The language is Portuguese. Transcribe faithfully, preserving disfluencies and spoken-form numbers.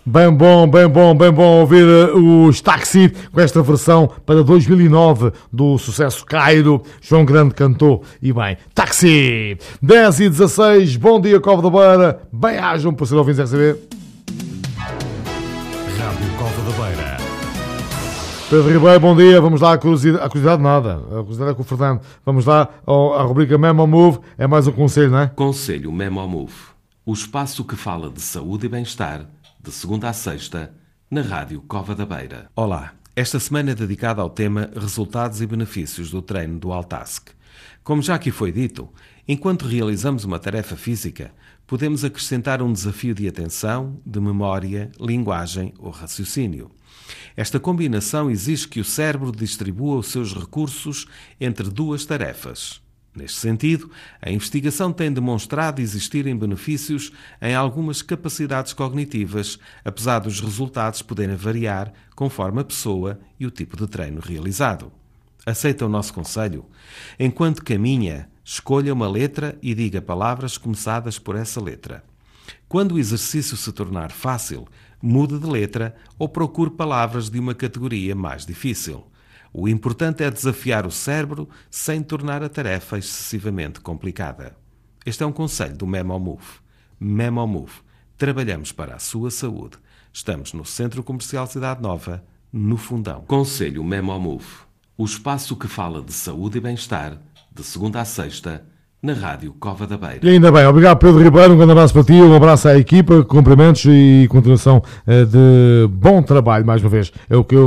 Bem bom, bem bom, bem bom ouvir os Taxi com esta versão para dois mil e nove do sucesso Cairo. João Grande cantou e bem. Taxi! dez e dezasseis, bom dia, Cova da Beira. Bem-ajam por ser ouvintes R C B. Rádio Cova da Beira. Pedro Ribeiro, bom dia. Vamos lá à curiosidade, à curiosidade nada. A curiosidade é com o Fernando. Vamos lá à rubrica Memo Move. É mais um conselho, não é? Conselho Memo Move. O espaço que fala de saúde e bem-estar, de segunda a sexta, na Rádio Cova da Beira. Olá, esta semana é dedicada ao tema Resultados e Benefícios do Treino do All-Task. Como já aqui foi dito, enquanto realizamos uma tarefa física, podemos acrescentar um desafio de atenção, de memória, linguagem ou raciocínio. Esta combinação exige que o cérebro distribua os seus recursos entre duas tarefas. Neste sentido, a investigação tem demonstrado existirem benefícios em algumas capacidades cognitivas, apesar dos resultados poderem variar conforme a pessoa e o tipo de treino realizado. Aceita o nosso conselho? Enquanto caminha, escolha uma letra e diga palavras começadas por essa letra. Quando o exercício se tornar fácil, mude de letra ou procure palavras de uma categoria mais difícil. O importante é desafiar o cérebro sem tornar a tarefa excessivamente complicada. Este é um conselho do Memo Move. Memo Move. Trabalhamos para a sua saúde. Estamos no Centro Comercial Cidade Nova, no Fundão. Conselho Memo Move. O espaço que fala de saúde e bem-estar, de segunda a sexta, na Rádio Cova da Beira. E ainda bem, obrigado Pedro Ribeiro, um grande abraço para ti, um abraço à equipa, cumprimentos e continuação de bom trabalho mais uma vez. É o que eu